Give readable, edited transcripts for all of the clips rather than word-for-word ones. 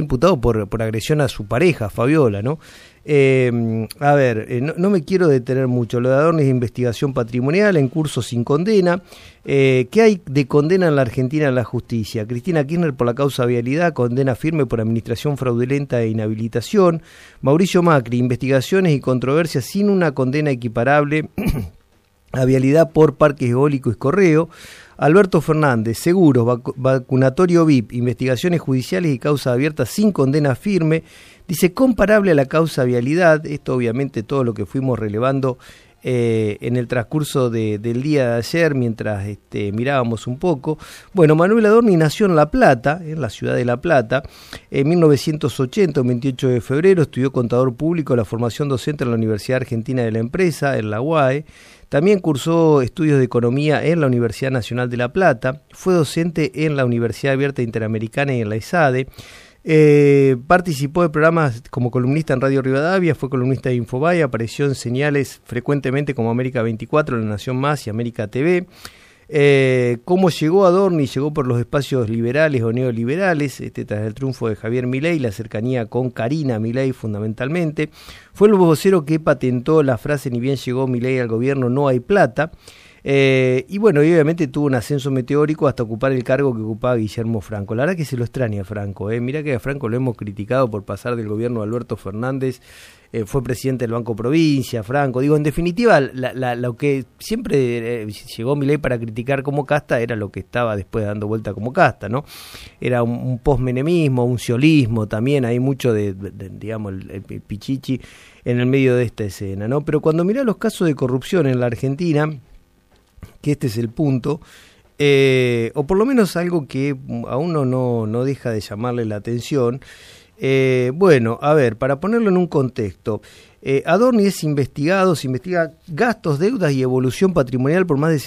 imputado por agresión a su pareja, Fabiola, ¿no? No me quiero detener mucho. Lo de Adorni es investigación patrimonial en curso sin condena. ¿Qué hay de condena en la Argentina en la justicia? Cristina Kirchner por la causa vialidad, condena firme por administración fraudulenta e inhabilitación. Mauricio Macri, investigaciones y controversias sin una condena equiparable a vialidad por parques eólicos y correo. Alberto Fernández, seguros, vacunatorio VIP, investigaciones judiciales y causa abierta sin condena firme. Dice, comparable a la causa vialidad. Esto obviamente todo lo que fuimos relevando en el transcurso del día de ayer, mientras mirábamos un poco. Bueno, Manuel Adorni nació en La Plata, en la ciudad de La Plata, en 1980, el 28 de febrero, estudió contador público, la formación docente en la Universidad Argentina de la Empresa, en la UAE. También cursó estudios de economía en la Universidad Nacional de La Plata, fue docente en la Universidad Abierta Interamericana y en la ESADE. Participó de programas como columnista en Radio Rivadavia, fue columnista de Infobae, apareció en señales frecuentemente como América 24, La Nación Más y América TV. ¿Cómo llegó Adorni? Llegó por los espacios liberales o neoliberales, tras el triunfo de Javier Milei, la cercanía con Karina Milei fundamentalmente. Fue el vocero que patentó la frase ni bien llegó Milei al gobierno no hay plata. Y bueno, obviamente tuvo un ascenso meteórico hasta ocupar el cargo que ocupaba Guillermo Franco. La verdad que se lo extraña a Franco, mirá que a Franco lo hemos criticado por pasar del gobierno de Alberto Fernández, fue presidente del Banco Provincia, Franco. Digo, en definitiva, lo que siempre llegó Milei para criticar como casta era lo que estaba después dando vuelta como casta, ¿no? Era un posmenemismo, un ciolismo también, hay mucho digamos, el pichichi en el medio de esta escena, ¿no? Pero cuando mirá los casos de corrupción en la Argentina, que este es el punto, o por lo menos algo que a uno no deja de llamarle la atención. Bueno, a ver, para ponerlo en un contexto, Adorni es investigado, se investiga gastos, deudas y evolución patrimonial por más de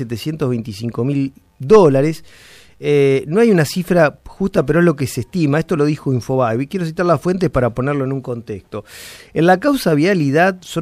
$725.000. No hay una cifra justa, pero es lo que se estima. Esto lo dijo Infobae. Quiero citar las fuentes para ponerlo en un contexto. En la causa vialidad son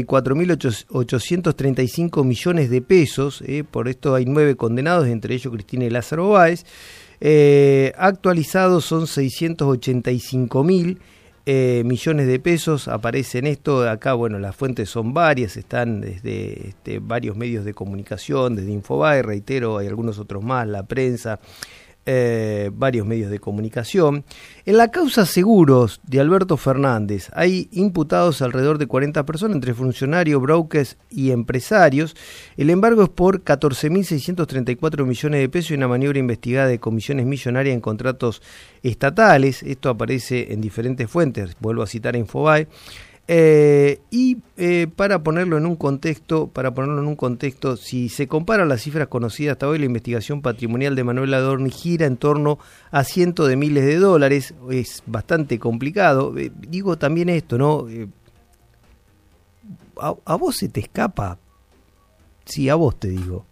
84.835 millones de pesos. Por esto hay 9 condenados, entre ellos Cristina y Lázaro Báez. Actualizados son 685.000 millones de pesos. Aparece en esto. Acá, bueno, las fuentes son varias. Están desde varios medios de comunicación, desde Infobae, reitero, hay algunos otros más, la prensa, varios medios de comunicación. En la causa seguros de Alberto Fernández hay imputados alrededor de 40 personas, entre funcionarios, brokers y empresarios. El embargo es por 14.634 millones de pesos y una maniobra investigada de comisiones millonarias en contratos estatales. Esto aparece en diferentes fuentes, vuelvo a citar a Infobae. Para ponerlo en un contexto, si se compara las cifras conocidas hasta hoy, la investigación patrimonial de Manuel Adorni gira en torno a cientos de miles de dólares. Es bastante complicado. Digo también esto, ¿no? ¿A vos se te escapa? Sí, a vos te digo.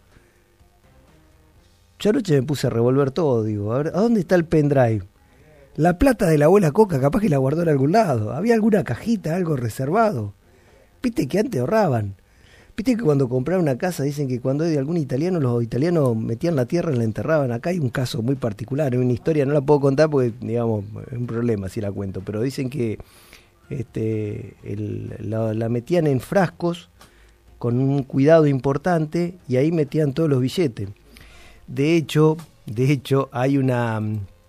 Yo anoche me puse a revolver todo, digo, a ver, ¿a dónde está el pendrive? La plata de la abuela Coca capaz que la guardó en algún lado. ¿Había alguna cajita, algo reservado? Viste que antes ahorraban. Viste que cuando compraron una casa dicen que cuando es de algún italiano, los italianos metían la tierra y la enterraban. Acá hay un caso muy particular, una historia, no la puedo contar porque, digamos, es un problema si la cuento. Pero dicen que la metían en frascos con un cuidado importante y ahí metían todos los billetes. De hecho hay una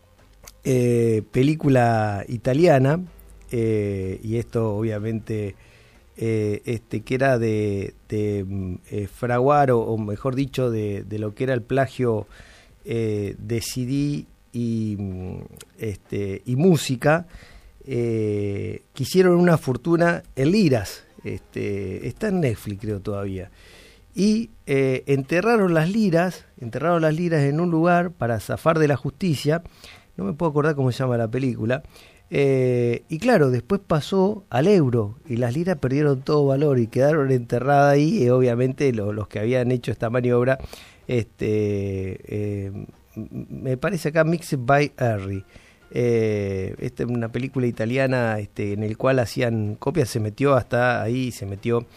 película italiana, y esto obviamente que era de fraguar o mejor dicho de lo que era el plagio de CD y música, que hicieron una fortuna en liras. Está en Netflix creo todavía, y enterraron las liras en un lugar para zafar de la justicia. No me puedo acordar cómo se llama la película. Y claro, después pasó al euro y las liras perdieron todo valor y quedaron enterradas ahí. Obviamente los que habían hecho esta maniobra, me parece acá Mixed by Harry. Esta es una película italiana en el cual hacían copias, se metió hasta ahí, hasta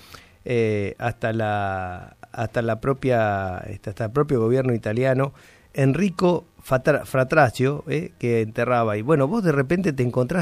el propio gobierno italiano. Enrico Fratraccio, que enterraba. Y bueno, vos de repente te encontrás